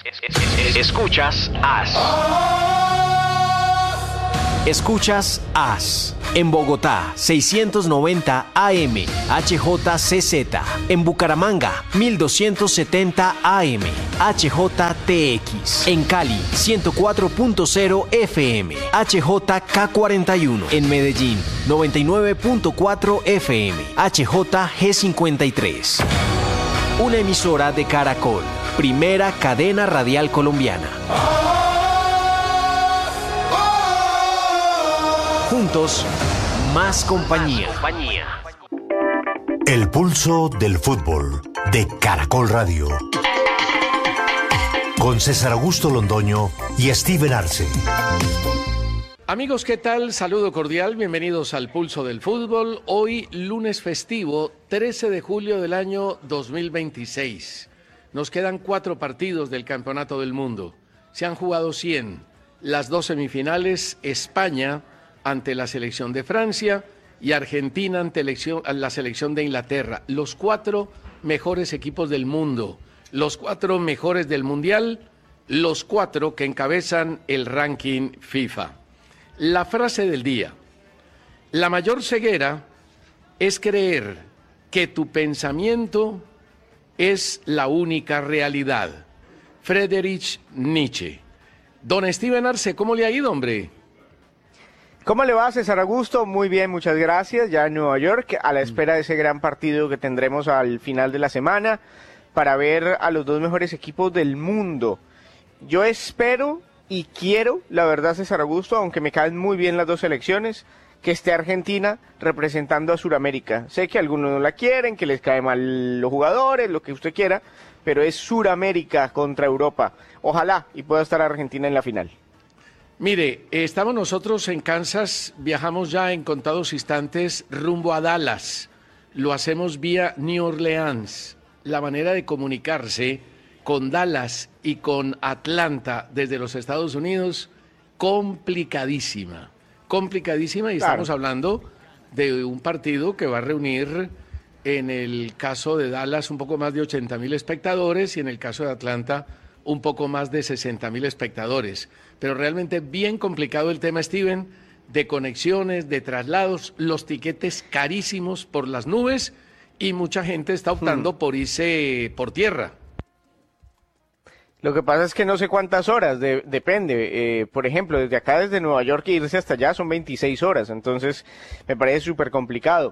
Escuchas AS. Escuchas AS. En Bogotá, 690 AM, HJCZ. En Bucaramanga, 1270 AM, HJTX. En Cali, 104.0 FM, HJK41. En Medellín, 99.4 FM, HJG53. Una emisora de Caracol, primera cadena radial colombiana. Juntos, más compañía. El pulso del fútbol de Caracol Radio. Con César Augusto Londoño y Steven Arce. Amigos, ¿qué tal? Saludo cordial, bienvenidos al Pulso del Fútbol. Hoy, lunes festivo, 13 de julio del año 2026. Nos quedan 4 partidos del Campeonato del Mundo. Se han jugado 100. Las 2 semifinales, España ante la selección de Francia y Argentina ante la selección de Inglaterra. Los 4 mejores equipos del mundo, los 4 mejores del Mundial, los 4 que encabezan el ranking FIFA. La frase del día: la mayor ceguera es creer que tu pensamiento es la única realidad. Friedrich Nietzsche. Don Steven Arce, ¿cómo le ha ido, hombre? ¿Cómo le va, César Augusto? Muy bien, muchas gracias. Ya en Nueva York, a la espera de ese gran partido que tendremos al final de la semana para ver a los 2 mejores equipos del mundo. Yo espero y quiero, la verdad, César Augusto, aunque me caen muy bien las 2 selecciones, que esté Argentina representando a Sudamérica. Sé que algunos no la quieren, que les caen mal los jugadores, lo que usted quiera, pero es Sudamérica contra Europa. Ojalá y pueda estar Argentina en la final. Mire, estamos nosotros en Kansas, viajamos ya en contados instantes rumbo a Dallas. Lo hacemos vía New Orleans. La manera de comunicarse con Dallas y con Atlanta desde los Estados Unidos, complicadísima. Complicadísima, y estamos hablando de un partido que va a reunir, en el caso de Dallas, un poco más de 80,000 espectadores y en el caso de Atlanta, un poco más de 60,000 espectadores. Pero realmente bien complicado el tema, Steven, de conexiones, de traslados, los tiquetes carísimos por las nubes y mucha gente está optando por irse por tierra. Lo que pasa es que no sé cuántas horas, depende. Por ejemplo, desde acá, desde Nueva York, irse hasta allá son 26 horas, entonces me parece súper complicado.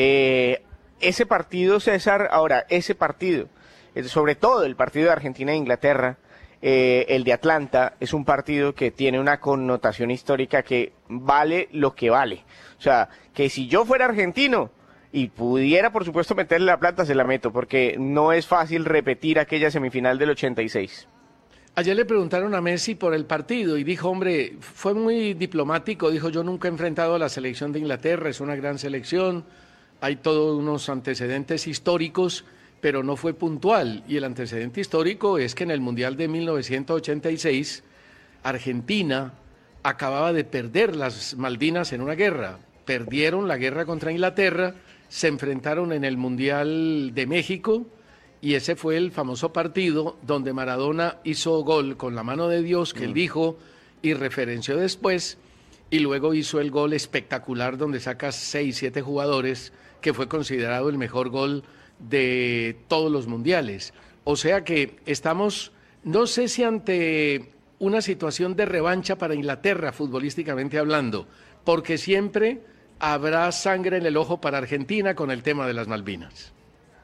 Ese partido, César, ahora, ese partido, sobre todo el partido de Argentina e Inglaterra, el de Atlanta, es un partido que tiene una connotación histórica que vale lo que vale. O sea, que si yo fuera argentino y pudiera, por supuesto, meterle la plata, se la meto, porque no es fácil repetir aquella semifinal del 86. Ayer le preguntaron a Messi por el partido y dijo, hombre, fue muy diplomático, dijo, yo nunca he enfrentado a la selección de Inglaterra, es una gran selección, hay todos unos antecedentes históricos, pero no fue puntual. Y el antecedente histórico es que en el Mundial de 1986, Argentina acababa de perder las Malvinas en una guerra. Perdieron la guerra contra Inglaterra, se enfrentaron en el Mundial de México, y ese fue el famoso partido donde Maradona hizo gol con la mano de Dios, que él dijo y referenció después, y luego hizo el gol espectacular donde saca 6, 7 jugadores, que fue considerado el mejor gol de todos los mundiales. O sea que estamos, no sé si ante una situación de revancha para Inglaterra, futbolísticamente hablando, porque siempre habrá sangre en el ojo para Argentina con el tema de las Malvinas.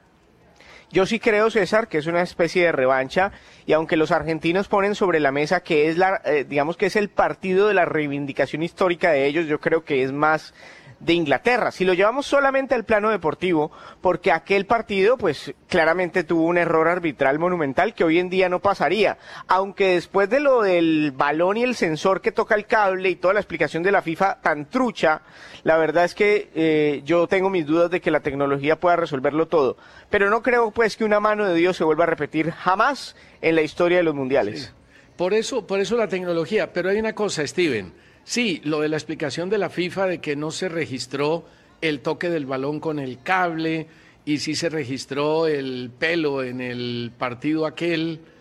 Yo sí creo, César, que es una especie de revancha, y aunque los argentinos ponen sobre la mesa que es digamos que es el partido de la reivindicación histórica de ellos, yo creo que es más de Inglaterra. Si lo llevamos solamente al plano deportivo, porque aquel partido pues claramente tuvo un error arbitral monumental que hoy en día no pasaría, aunque después de lo del balón y el sensor que toca el cable y toda la explicación de la FIFA tan trucha, la verdad es que yo tengo mis dudas de que la tecnología pueda resolverlo todo, pero no creo pues que una mano de Dios se vuelva a repetir jamás en la historia de los mundiales. Sí. Por eso la tecnología, pero hay una cosa, Steven. Sí, lo de la explicación de la FIFA de que no se registró el toque del balón con el cable y sí se registró el pelo en el partido aquel,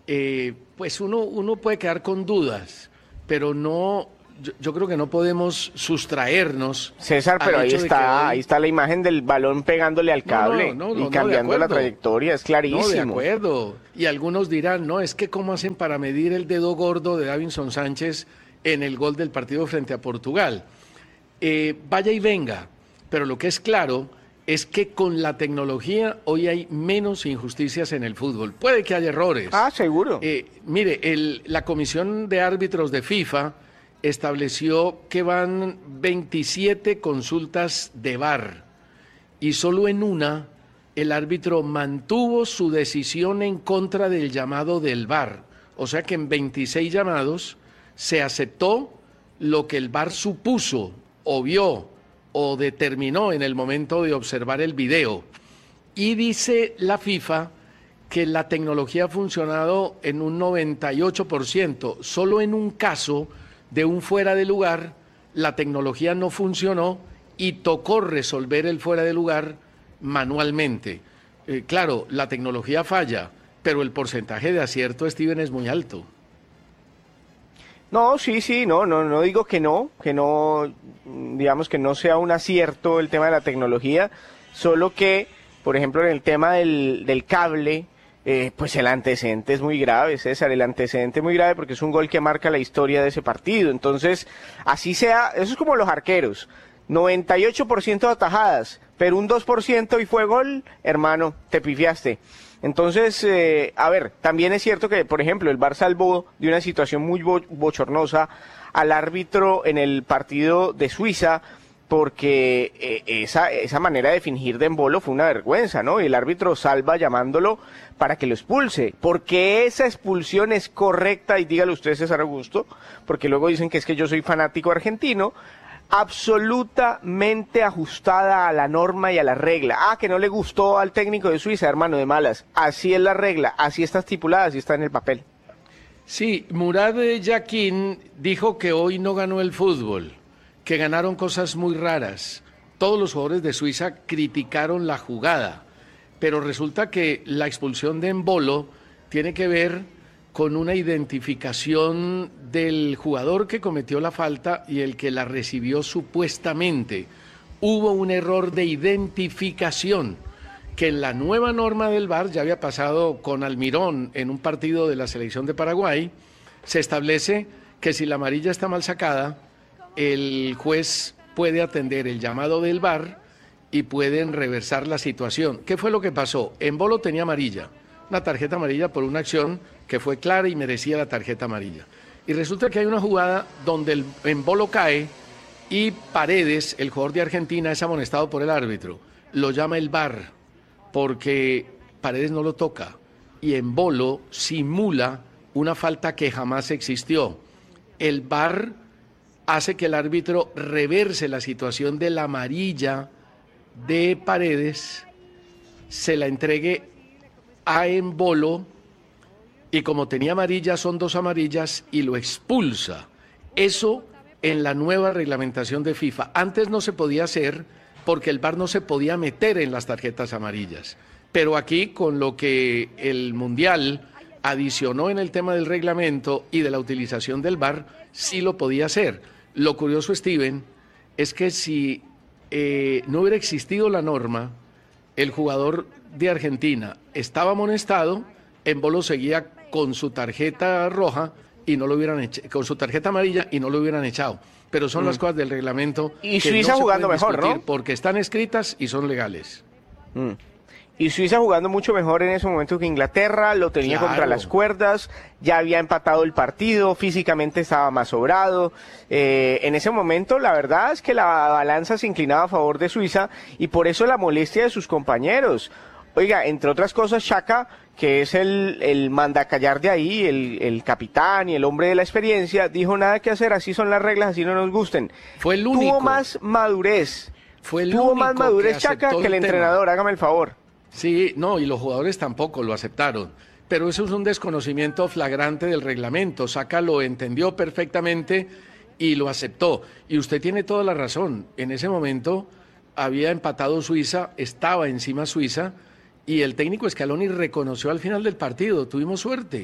pues uno puede quedar con dudas, pero no, yo creo que no podemos sustraernos. César, pero ahí está la imagen del balón pegándole al cable y cambiando la trayectoria, es clarísimo. No, de acuerdo. Y algunos dirán, no, es que cómo hacen para medir el dedo gordo de Davinson Sánchez en el gol del partido frente a Portugal. Vaya y venga, pero lo que es claro es que con la tecnología hoy hay menos injusticias en el fútbol. Puede que haya errores. Ah, seguro. Mire, la Comisión de Árbitros de FIFA estableció que van 27 consultas de VAR y solo en una el árbitro mantuvo su decisión en contra del llamado del VAR. O sea que en 26 llamados se aceptó lo que el VAR supuso o vio o determinó en el momento de observar el video. Y dice la FIFA que la tecnología ha funcionado en un 98%. Solo en un caso de un fuera de lugar, la tecnología no funcionó y tocó resolver el fuera de lugar manualmente. Claro, la tecnología falla, pero el porcentaje de acierto, Steven, es muy alto. No, sí, no digo que no, digamos que no sea un acierto el tema de la tecnología, solo que, por ejemplo, en el tema del cable, pues el antecedente es muy grave, César, el antecedente es muy grave porque es un gol que marca la historia de ese partido. Entonces, así sea, eso es como los arqueros, 98% de atajadas, pero un 2% y fue gol, hermano, te pifiaste. Entonces, a ver, también es cierto que, por ejemplo, el VAR salvó de una situación muy bochornosa al árbitro en el partido de Suiza, porque esa manera de fingir de embolo fue una vergüenza, ¿no? Y el árbitro salva llamándolo para que lo expulse, porque esa expulsión es correcta, y dígalo usted, César Augusto, porque luego dicen que es que yo soy fanático argentino, absolutamente ajustada a la norma y a la regla. Ah, que no le gustó al técnico de Suiza, hermano, de malas. Así es la regla, así está estipulada, así está en el papel. Sí, Murad Yakin dijo que hoy no ganó el fútbol, que ganaron cosas muy raras. Todos los jugadores de Suiza criticaron la jugada, pero resulta que la expulsión de Embolo tiene que ver con una identificación del jugador que cometió la falta y el que la recibió supuestamente. Hubo un error de identificación que en la nueva norma del VAR, ya había pasado con Almirón en un partido de la selección de Paraguay, se establece que si la amarilla está mal sacada, el juez puede atender el llamado del VAR y pueden reversar la situación. ¿Qué fue lo que pasó? Embolo tenía amarilla, una tarjeta amarilla por una acción que fue clara y merecía la tarjeta amarilla. Y resulta que hay una jugada donde el Embolo cae y Paredes, el jugador de Argentina, es amonestado por el árbitro. Lo llama el VAR porque Paredes no lo toca y Embolo simula una falta que jamás existió. El VAR hace que el árbitro reverse la situación de la amarilla de Paredes, se la entregue a Embolo y como tenía amarilla son 2 amarillas y lo expulsa. Eso en la nueva reglamentación de FIFA. Antes no se podía hacer porque el VAR no se podía meter en las tarjetas amarillas. Pero aquí con lo que el Mundial adicionó en el tema del reglamento y de la utilización del VAR, sí lo podía hacer. Lo curioso, Steven, es que si no hubiera existido la norma, el jugador de Argentina estaba amonestado, Embolo seguía con su tarjeta roja y no lo hubieran con su tarjeta amarilla y no lo hubieran echado. Pero son las cosas del reglamento y que Suiza no jugando mejor, ¿no? Porque están escritas y son legales. Y Suiza jugando mucho mejor en ese momento que Inglaterra, lo tenía contra las cuerdas, ya había empatado el partido, físicamente estaba más sobrado. En ese momento la verdad es que la balanza se inclinaba a favor de Suiza y por eso la molestia de sus compañeros. Oiga, entre otras cosas, Xhaka, que es el mandacallar de ahí, el capitán y el hombre de la experiencia, dijo nada que hacer, así son las reglas, así no nos gusten. Fue el único. Tuvo más madurez. Tuvo más madurez Xhaka que el entrenador, hágame el favor. Sí, no, y los jugadores tampoco lo aceptaron. Pero eso es un desconocimiento flagrante del reglamento. Xhaka lo entendió perfectamente y lo aceptó. Y usted tiene toda la razón. En ese momento había empatado Suiza, estaba encima Suiza, y el técnico Scaloni reconoció al final del partido, tuvimos suerte,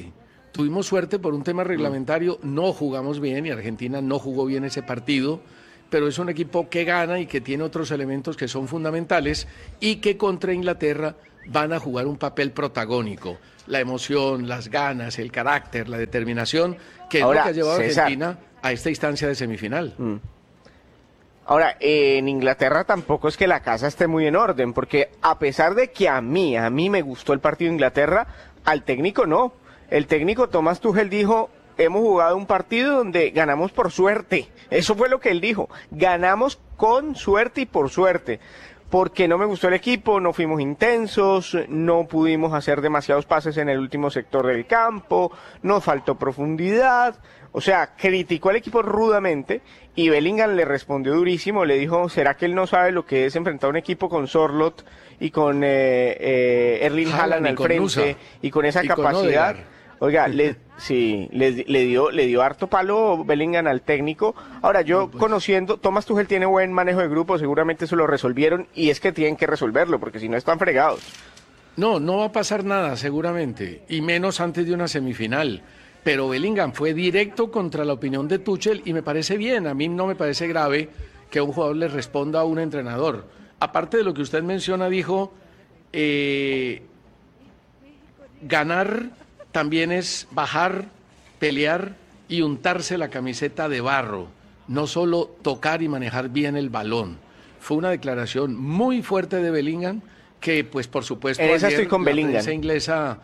tuvimos suerte por un tema reglamentario, no jugamos bien y Argentina no jugó bien ese partido, pero es un equipo que gana y que tiene otros elementos que son fundamentales y que contra Inglaterra van a jugar un papel protagónico. La emoción, las ganas, el carácter, la determinación, que es lo que ha llevado a Argentina a esta instancia de semifinal. Ahora, en Inglaterra tampoco es que la casa esté muy en orden, porque a pesar de que a mí me gustó el partido de Inglaterra, al técnico no. El técnico Thomas Tuchel dijo, hemos jugado un partido donde ganamos por suerte. Eso fue lo que él dijo, ganamos con suerte y por suerte. Porque no me gustó el equipo, no fuimos intensos, no pudimos hacer demasiados pases en el último sector del campo, nos faltó profundidad. O sea, criticó al equipo rudamente y Bellingham le respondió durísimo, le dijo, ¿será que él no sabe lo que es enfrentar un equipo con Sorloth y con Erling Haaland al frente y con esa capacidad? Oiga, le dio harto palo Bellingham al técnico. Ahora, yo conociendo, Thomas Tuchel tiene buen manejo de grupo, seguramente eso lo resolvieron y es que tienen que resolverlo porque si no están fregados. No va a pasar nada seguramente y menos antes de una semifinal. Pero Bellingham fue directo contra la opinión de Tuchel y me parece bien, a mí no me parece grave que un jugador le responda a un entrenador. Aparte de lo que usted menciona, dijo, ganar también es bajar, pelear y untarse la camiseta de barro, no solo tocar y manejar bien el balón. Fue una declaración muy fuerte de Bellingham que, pues por supuesto, en esa ayer estoy con Bellingham. La prensa inglesa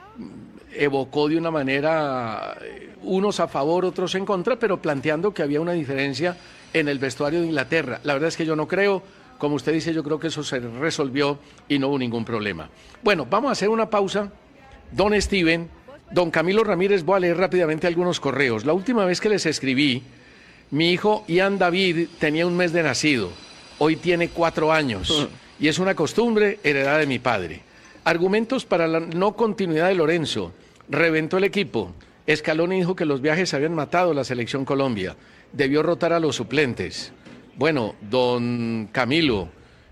evocó de una manera unos a favor, otros en contra, pero planteando que había una diferencia en el vestuario de Inglaterra. La verdad es que yo no creo, como usted dice, yo creo que eso se resolvió y no hubo ningún problema. Bueno, vamos a hacer una pausa. Don Steven, don Camilo Ramírez, voy a leer rápidamente algunos correos. La última vez que les escribí, mi hijo Ian David tenía un mes de nacido, hoy tiene 4 años y es una costumbre heredada de mi padre. Argumentos para la no continuidad de Lorenzo. Reventó el equipo. Scaloni dijo que los viajes habían matado a la selección Colombia. Debió rotar a los suplentes. Bueno, don Camilo,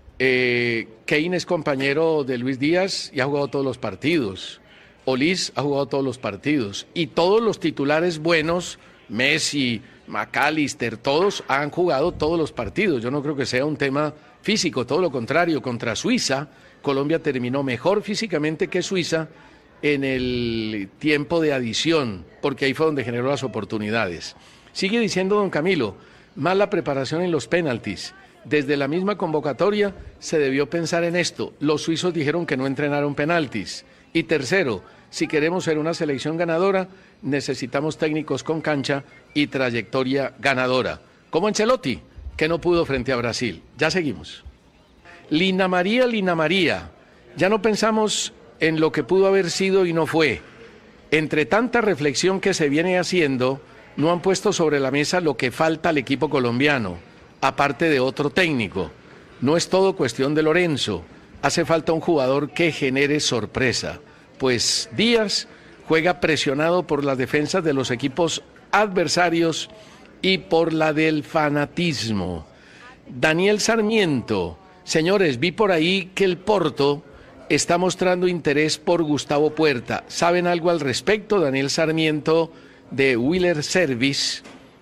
Kane es compañero de Luis Díaz y ha jugado todos los partidos. Olís ha jugado todos los partidos. Y todos los titulares buenos, Messi, McAllister, todos han jugado todos los partidos. Yo no creo que sea un tema físico, todo lo contrario. Contra Suiza, Colombia terminó mejor físicamente que Suiza en el tiempo de adición, porque ahí fue donde generó las oportunidades. Sigue diciendo don Camilo, mala preparación en los penaltis. Desde la misma convocatoria se debió pensar en esto. Los suizos dijeron que no entrenaron penaltis. Y tercero, si queremos ser una selección ganadora, necesitamos técnicos con cancha y trayectoria ganadora. Como Ancelotti, que no pudo frente a Brasil. Ya seguimos. Lina María, ya no pensamos en lo que pudo haber sido y no fue. Entre tanta reflexión que se viene haciendo, no han puesto sobre la mesa lo que falta al equipo colombiano, aparte de otro técnico. No es todo cuestión de Lorenzo, hace falta un jugador que genere sorpresa, pues Díaz juega presionado por las defensas de los equipos adversarios y por la del fanatismo. Daniel Sarmiento, señores, vi por ahí que el Porto está mostrando interés por Gustavo Puerta. ¿Saben algo al respecto? Daniel Sarmiento de Wheeler Service,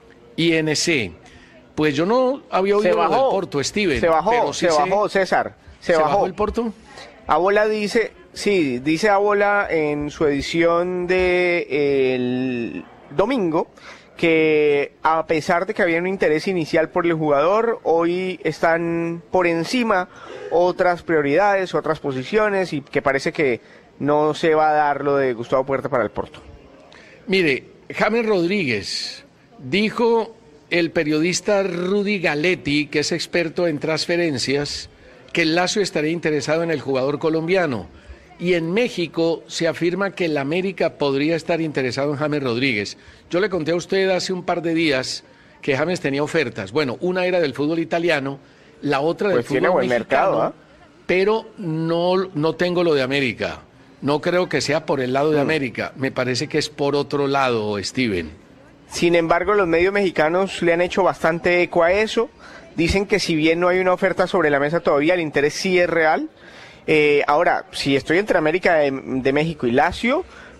INC. Pues yo no había oído lo del Porto, Steven. Se bajó, César. ¿Se bajó el Porto? Abola dice, sí, dice Abola en su edición de el domingo que a pesar de que había un interés inicial por el jugador, hoy están por encima otras prioridades, otras posiciones y que parece que no se va a dar lo de Gustavo Puerta para el Porto. Mire, James Rodríguez, dijo el periodista Rudy Galetti, que es experto en transferencias, que el Lazio estaría interesado en el jugador colombiano. Y en México se afirma que el América podría estar interesado en James Rodríguez. Yo le conté a usted hace un par de días que James tenía ofertas. Bueno, una era del fútbol italiano, la otra del fútbol buen mexicano, mercado, ¿eh? Pero no tengo lo de América. No creo que sea por el lado de América. Me parece que es por otro lado, Steven. Sin embargo, los medios mexicanos le han hecho bastante eco a eso. Dicen que si bien no hay una oferta sobre la mesa todavía, el interés sí es real. Ahora, si estoy entre América de México y Lazio,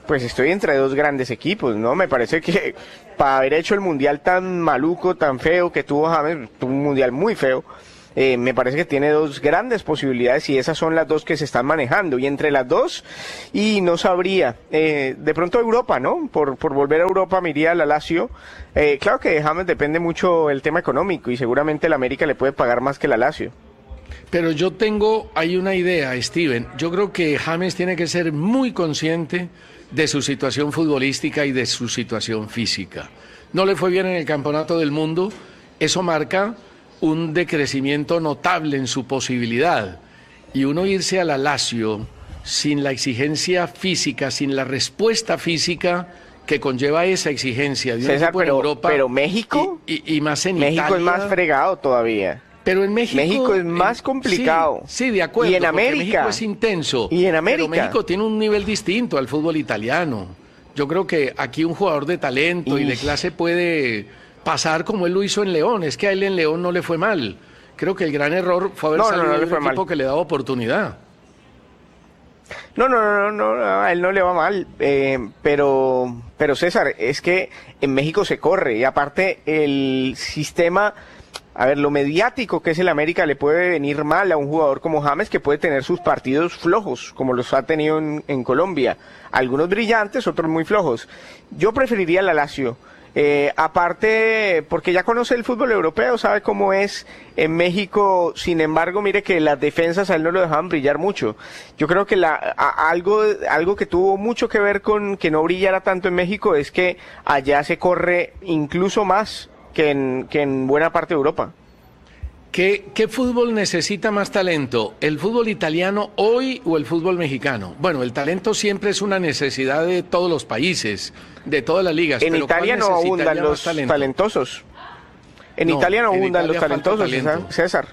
Pues estoy entre dos grandes equipos, ¿no? Me parece que para haber hecho el mundial tan maluco, tan feo que tuvo James, tuvo un mundial muy feo, me parece que tiene dos grandes posibilidades y esas son las dos que se están manejando. Y entre las dos, y no sabría, de pronto Europa, ¿no? Por volver a Europa me iría a la Lazio. Claro que de James depende mucho el tema económico y seguramente el América le puede pagar más que la Lazio. Pero yo tengo ahí una idea, Steven. Yo creo que James tiene que ser muy consciente de su situación futbolística y de su situación física. No le fue bien en el Campeonato del Mundo, eso marca un decrecimiento notable en su posibilidad. Y uno irse a la Lazio sin la exigencia física, sin la respuesta física que conlleva esa exigencia de un César, equipo en Europa. Pero México, y más en México Italia, es más fregado todavía. Pero en México es más complicado. Sí, de acuerdo. Y en América. México es intenso. Y en América. Pero México tiene un nivel distinto al fútbol italiano. Yo creo que aquí un jugador de talento y de clase puede pasar como él lo hizo en León. Es que a él en León no le fue mal. Creo que el gran error fue haber salido de un equipo que le daba oportunidad. No, a él no le va mal, pero César, es que en México se corre y aparte el sistema, a ver, lo mediático que es el América le puede venir mal a un jugador como James que puede tener sus partidos flojos, como los ha tenido en Colombia, algunos brillantes, otros muy flojos. Yo preferiría la Lazio. Aparte, porque ya conoce el fútbol europeo, sabe cómo es en México, sin embargo, mire que las defensas a él no lo dejaban brillar mucho. Yo creo que algo que tuvo mucho que ver con que no brillara tanto en México es que allá se corre incluso más que en buena parte de Europa. ¿Qué fútbol necesita más talento? ¿El fútbol italiano hoy o el fútbol mexicano? Bueno, el talento siempre es una necesidad de todos los países, de todas las ligas. En Italia no abundan los talentosos. En Italia no abundan los talentosos, César.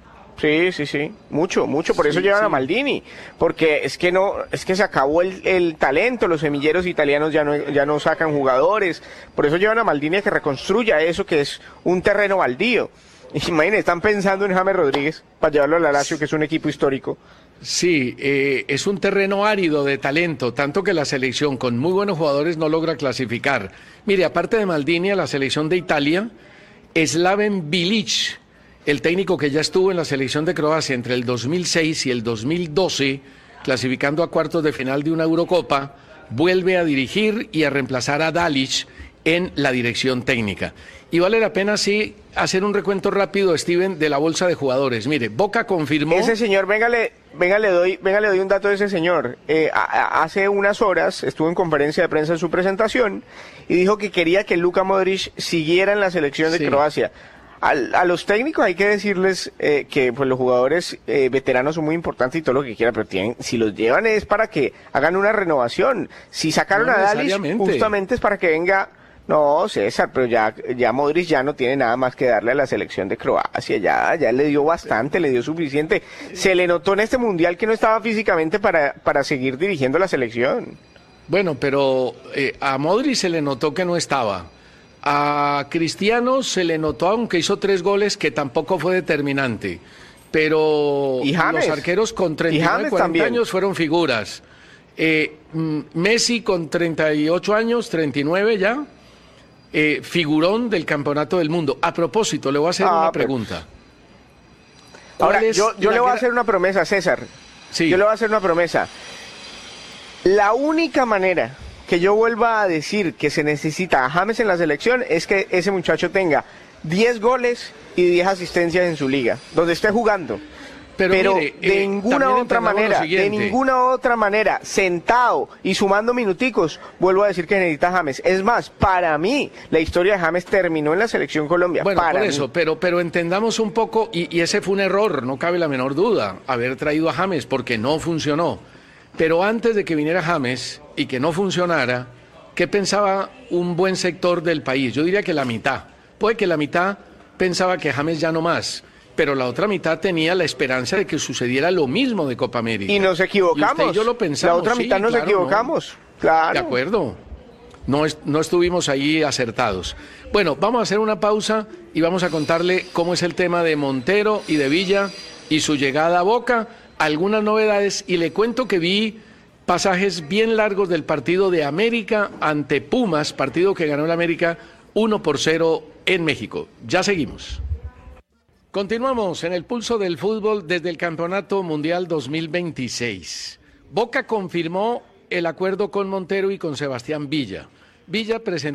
Sí, mucho, por eso llevan a Maldini, porque es que se acabó el talento, los semilleros italianos ya no sacan jugadores, por eso llevan a Maldini a que reconstruya eso que es un terreno baldío. Imagínense, están pensando en James Rodríguez para llevarlo a la Lazio, que es un equipo histórico. Sí, es un terreno árido de talento, tanto que la selección con muy buenos jugadores no logra clasificar. Mire, aparte de Maldini, a la selección de Italia, Slaven Bilic, el técnico que ya estuvo en la selección de Croacia entre el 2006 y el 2012, clasificando a cuartos de final de una Eurocopa, vuelve a dirigir y a reemplazar a Dalic en la dirección técnica. Y vale la pena, sí, hacer un recuento rápido, Steven, de la bolsa de jugadores. Mire, Boca confirmó... Ese señor, venga, le doy un dato de ese señor. Hace unas horas estuvo en conferencia de prensa en su presentación y dijo que quería que Luka Modric siguiera en la selección de Croacia. A los técnicos hay que decirles que pues los jugadores veteranos son muy importantes y todo lo que quieran, pero si los llevan es para que hagan una renovación. Si sacaron a Dalic, justamente es para que venga... No, César, pero ya Modric ya no tiene nada más que darle a la selección de Croacia, ya le dio bastante, le dio suficiente. Se le notó en este mundial que no estaba físicamente para seguir dirigiendo la selección. Bueno, pero a Modric se le notó que no estaba. A Cristiano se le notó, aunque hizo 3 goles, que tampoco fue determinante. Pero los arqueros con 39, 40 años fueron figuras. Messi con 38 años, 39 ya. Figurón del Campeonato del Mundo. A propósito, le voy a hacer una pregunta. Ahora, yo le voy a hacer una promesa, César. Sí. Yo le voy a hacer una promesa. La única manera que yo vuelva a decir que se necesita a James en la selección es que ese muchacho tenga 10 goles y 10 asistencias en su liga, donde esté jugando. Pero mire, de ninguna otra manera, sentado y sumando minuticos, vuelvo a decir que necesita James. Es más, para mí, la historia de James terminó en la selección Colombia. Bueno, por eso, pero entendamos un poco, y ese fue un error, no cabe la menor duda, haber traído a James, porque no funcionó. Pero antes de que viniera James y que no funcionara, ¿qué pensaba un buen sector del país? Yo diría que la mitad. Puede que la mitad pensaba que James ya no más, pero la otra mitad tenía la esperanza de que sucediera lo mismo de Copa América. Y nos equivocamos. Y usted y yo lo pensamos. La otra mitad nos equivocamos. No. Claro. De acuerdo. No estuvimos ahí acertados. Bueno, vamos a hacer una pausa y vamos a contarle cómo es el tema de Montero y de Villa y su llegada a Boca, algunas novedades, y le cuento que vi pasajes bien largos del partido de América ante Pumas, partido que ganó el América 1-0 en México. Ya seguimos. Continuamos en el pulso del fútbol desde el Campeonato Mundial 2026. Boca confirmó el acuerdo con Montero y con Sebastián Villa. Villa presentó